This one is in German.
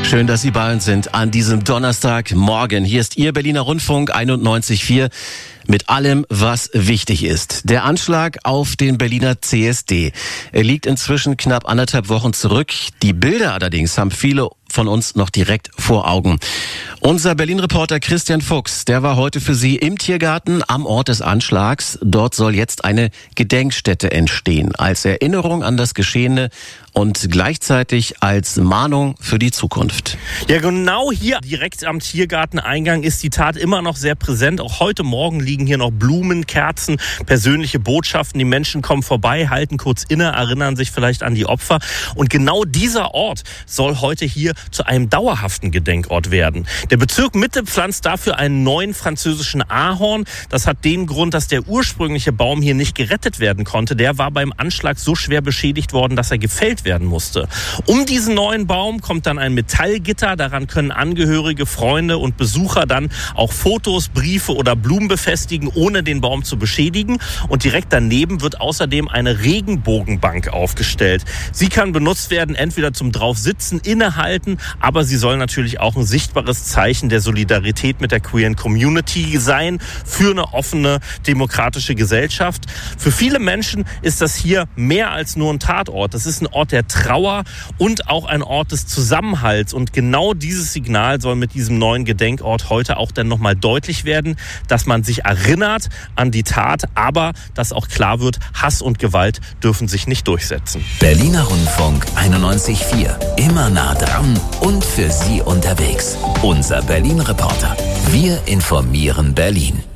Schön, dass Sie bei uns sind an diesem Donnerstagmorgen. Hier ist Ihr Berliner Rundfunk 91.4 mit allem, was wichtig ist. Der Anschlag auf den Berliner CSD. Er liegt inzwischen knapp 1,5 Wochen zurück. Die Bilder allerdings haben viele von uns noch direkt vor Augen. Unser Berlin-Reporter Christian Fuchs, der war heute für Sie im Tiergarten am Ort des Anschlags. Dort soll jetzt eine Gedenkstätte entstehen, als Erinnerung an das Geschehene und gleichzeitig als Mahnung für die Zukunft. Ja, genau hier direkt am Tiergarteneingang ist die Tat immer noch sehr präsent. Auch heute Morgen liegen hier noch Blumen, Kerzen, persönliche Botschaften. Die Menschen kommen vorbei, halten kurz inne, erinnern sich vielleicht an die Opfer. Und genau dieser Ort soll heute hier zu einem dauerhaften Gedenkort werden. Der Bezirk Mitte pflanzt dafür einen neuen französischen Ahorn. Das hat den Grund, dass der ursprüngliche Baum hier nicht gerettet werden konnte. Der war beim Anschlag so schwer beschädigt worden, dass er gefällt werden musste. Um diesen neuen Baum kommt dann ein Metallgitter. Daran können Angehörige, Freunde und Besucher dann auch Fotos, Briefe oder Blumen befestigen, ohne den Baum zu beschädigen. Und direkt daneben wird außerdem eine Regenbogenbank aufgestellt. Sie kann benutzt werden, entweder zum Draufsitzen, innehalten, aber sie soll natürlich auch ein sichtbares Zeichen der Solidarität mit der queeren Community sein, für eine offene, demokratische Gesellschaft. Für viele Menschen ist das hier mehr als nur ein Tatort. Das ist ein Ort der Trauer und auch ein Ort des Zusammenhalts. Und genau dieses Signal soll mit diesem neuen Gedenkort heute auch dann nochmal deutlich werden, dass man sich erinnert an die Tat, aber dass auch klar wird, Hass und Gewalt dürfen sich nicht durchsetzen. Berliner Rundfunk 91.4. Immer nah dran und für Sie unterwegs. Unser Berlin-Reporter. Wir informieren Berlin.